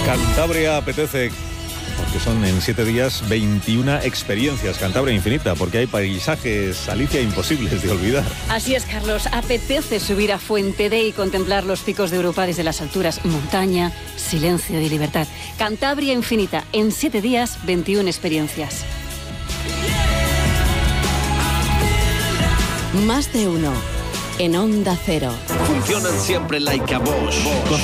Cantabria apetece, porque son en 7 días 21 experiencias. Cantabria infinita, porque hay paisajes, Alicia, imposibles de olvidar. Así es, Carlos. Apetece subir a Fuentedé y contemplar los picos de Europa desde las alturas. Montaña, silencio y libertad. Cantabria infinita. En 7 días, 21 experiencias. Más de uno. En Onda Cero. Funcionan siempre like a Bosch.